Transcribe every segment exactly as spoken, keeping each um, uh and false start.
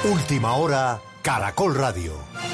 Última hora, Caracol Radio.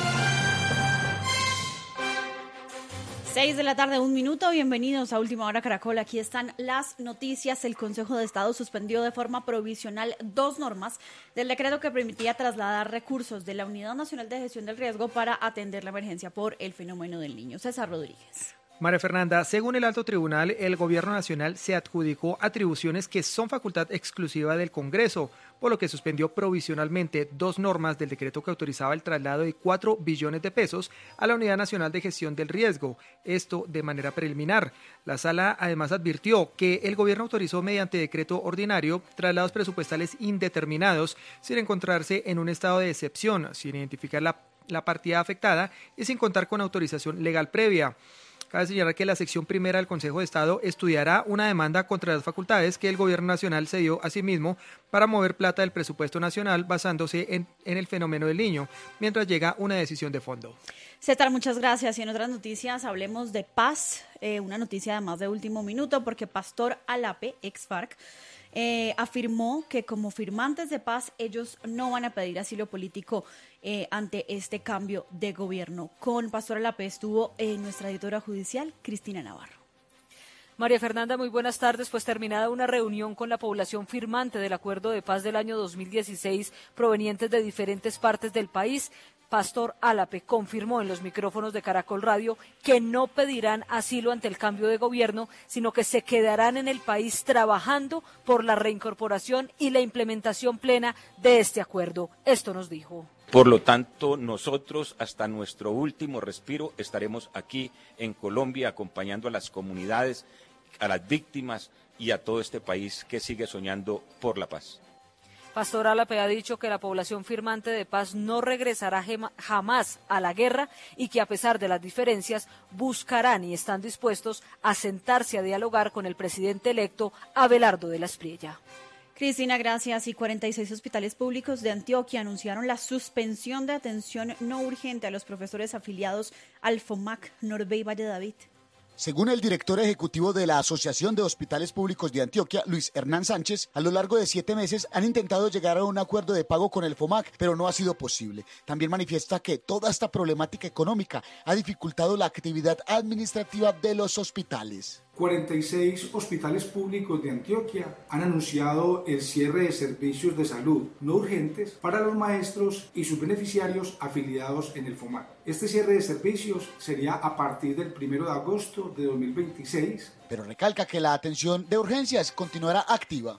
Seis de la tarde, un minuto. Bienvenidos a Última Hora Caracol. Aquí están las noticias. El Consejo de Estado suspendió de forma provisional dos normas del decreto que permitía trasladar recursos de la Unidad Nacional de Gestión del Riesgo para atender la emergencia por el fenómeno del Niño. César Rodríguez. María Fernanda, según el Alto Tribunal, el Gobierno Nacional se adjudicó atribuciones que son facultad exclusiva del Congreso, por lo que suspendió provisionalmente dos normas del decreto que autorizaba el traslado de cuatro billones de pesos a la Unidad Nacional de Gestión del Riesgo, esto de manera preliminar. La Sala además advirtió que el Gobierno autorizó mediante decreto ordinario traslados presupuestales indeterminados sin encontrarse en un estado de excepción, sin identificar la, la partida afectada y sin contar con autorización legal previa. Cabe señalar que la sección primera del Consejo de Estado estudiará una demanda contra las facultades que el Gobierno Nacional se dio a sí mismo para mover plata del presupuesto nacional basándose en, en el fenómeno del Niño, mientras llega una decisión de fondo. César, muchas gracias. Y en otras noticias hablemos de paz, eh, una noticia además de último minuto, porque Pastor Alape, ex FARC, Eh, afirmó que como firmantes de paz ellos no van a pedir asilo político eh, ante este cambio de gobierno. Con Pastor Alape estuvo eh, nuestra editora judicial, Cristina Navarro. María Fernanda, muy buenas tardes. Pues terminada una reunión con la población firmante del Acuerdo de Paz del año dos mil dieciséis, provenientes de diferentes partes del país, Pastor Alape confirmó en los micrófonos de Caracol Radio que no pedirán asilo ante el cambio de gobierno, sino que se quedarán en el país trabajando por la reincorporación y la implementación plena de este acuerdo. Esto nos dijo. Por lo tanto, nosotros hasta nuestro último respiro estaremos aquí en Colombia acompañando a las comunidades, a las víctimas y a todo este país que sigue soñando por la paz. Pastor Alape ha dicho que la población firmante de paz no regresará jamás a la guerra y que a pesar de las diferencias buscarán y están dispuestos a sentarse a dialogar con el presidente electo Abelardo de la Espriella. Cristina, gracias. Y cuarenta y seis hospitales públicos de Antioquia anunciaron la suspensión de atención no urgente a los profesores afiliados al FOMAC Norbey Valle David. Según el director ejecutivo de la Asociación de Hospitales Públicos de Antioquia, Luis Hernán Sánchez, a lo largo de siete meses han intentado llegar a un acuerdo de pago con el FOMAC, pero no ha sido posible. También manifiesta que toda esta problemática económica ha dificultado la actividad administrativa de los hospitales. cuarenta y seis hospitales públicos de Antioquia han anunciado el cierre de servicios de salud no urgentes para los maestros y sus beneficiarios afiliados en el FOMAC. Este cierre de servicios sería a partir del primero de agosto de dos mil veintiséis. Pero recalca que la atención de urgencias continuará activa.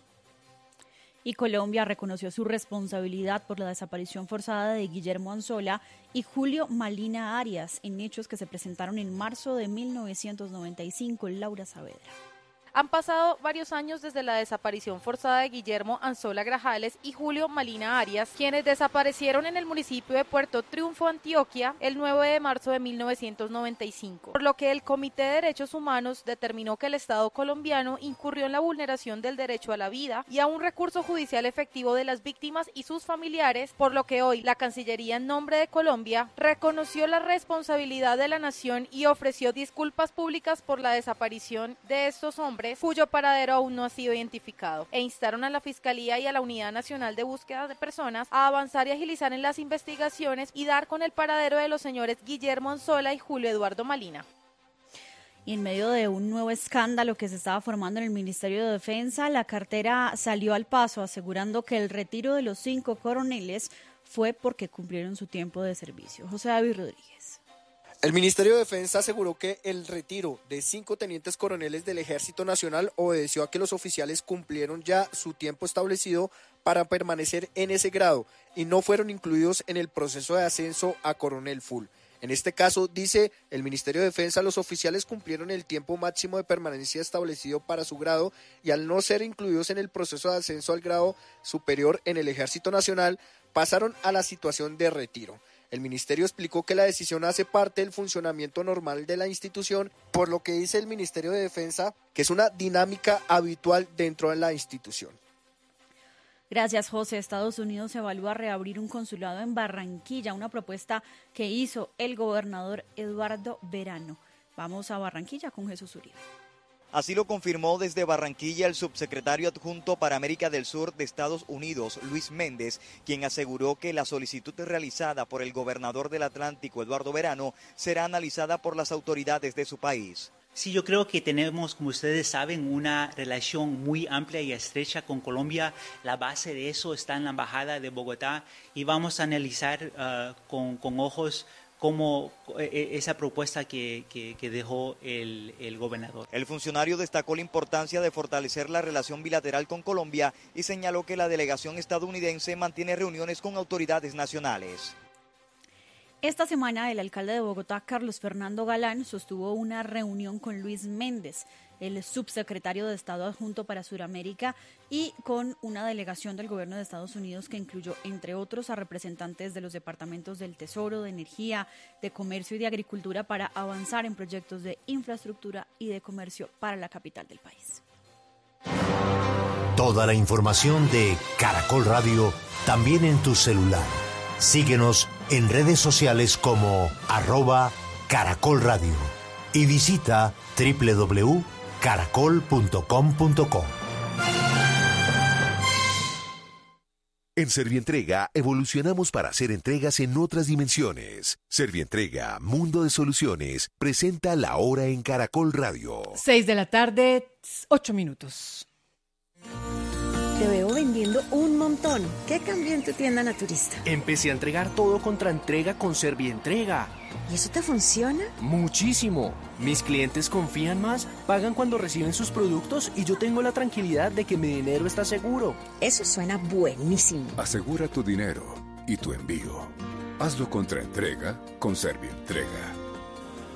Y Colombia reconoció su responsabilidad por la desaparición forzada de Guillermo Anzola y Julio Malina Arias en hechos que se presentaron en marzo de mil novecientos noventa y cinco. Laura Saavedra. Han pasado varios años desde la desaparición forzada de Guillermo Anzola Grajales y Julio Malina Arias, quienes desaparecieron en el municipio de Puerto Triunfo, Antioquia, el nueve de marzo de mil novecientos noventa y cinco, por lo que el Comité de Derechos Humanos determinó que el Estado colombiano incurrió en la vulneración del derecho a la vida y a un recurso judicial efectivo de las víctimas y sus familiares, por lo que hoy la Cancillería en nombre de Colombia reconoció la responsabilidad de la nación y ofreció disculpas públicas por la desaparición de estos hombres cuyo paradero aún no ha sido identificado, e instaron a la Fiscalía y a la Unidad Nacional de Búsqueda de Personas a avanzar y agilizar en las investigaciones y dar con el paradero de los señores Guillermo Anzola y Julio Eduardo Malina. Y en medio de un nuevo escándalo que se estaba formando en el Ministerio de Defensa, la cartera salió al paso asegurando que el retiro de los cinco coroneles fue porque cumplieron su tiempo de servicio. José David Rodríguez. El Ministerio de Defensa aseguró que el retiro de cinco tenientes coroneles del Ejército Nacional obedeció a que los oficiales cumplieron ya su tiempo establecido para permanecer en ese grado y no fueron incluidos en el proceso de ascenso a coronel full. En este caso, dice el Ministerio de Defensa, los oficiales cumplieron el tiempo máximo de permanencia establecido para su grado y al no ser incluidos en el proceso de ascenso al grado superior en el Ejército Nacional, pasaron a la situación de retiro. El ministerio explicó que la decisión hace parte del funcionamiento normal de la institución, por lo que dice el Ministerio de Defensa que es una dinámica habitual dentro de la institución. Gracias, José. Estados Unidos evalúa reabrir un consulado en Barranquilla, una propuesta que hizo el gobernador Eduardo Verano. Vamos a Barranquilla con Jesús Uribe. Así lo confirmó desde Barranquilla el subsecretario adjunto para América del Sur de Estados Unidos, Luis Méndez, quien aseguró que la solicitud realizada por el gobernador del Atlántico, Eduardo Verano, será analizada por las autoridades de su país. Sí, yo creo que tenemos, como ustedes saben, una relación muy amplia y estrecha con Colombia. La base de eso está en la Embajada de Bogotá y vamos a analizar uh, con, con ojos cómo esa propuesta que, que, que dejó el, el gobernador. El funcionario destacó la importancia de fortalecer la relación bilateral con Colombia y señaló que la delegación estadounidense mantiene reuniones con autoridades nacionales. Esta semana el alcalde de Bogotá, Carlos Fernando Galán, sostuvo una reunión con Luis Méndez, el subsecretario de Estado adjunto para Sudamérica, y con una delegación del gobierno de Estados Unidos que incluyó, entre otros, a representantes de los departamentos del Tesoro, de Energía, de Comercio y de Agricultura para avanzar en proyectos de infraestructura y de comercio para la capital del país. Toda la información de Caracol Radio también en tu celular. Síguenos en redes sociales como arroba Caracol Radio y visita doble u doble u doble u punto caracol punto com punto co. En Servientrega evolucionamos para hacer entregas en otras dimensiones. Servientrega, Mundo de Soluciones, presenta La Hora en Caracol Radio. Seis de la tarde, ocho minutos. Te veo vendiendo un montón. ¿Qué cambió en tu tienda naturista? Empecé a entregar todo contra entrega con Servientrega. ¿Y eso te funciona? Muchísimo. Mis clientes confían más, pagan cuando reciben sus productos y yo tengo la tranquilidad de que mi dinero está seguro. Eso suena buenísimo. Asegura tu dinero y tu envío. Hazlo contra entrega con Servientrega.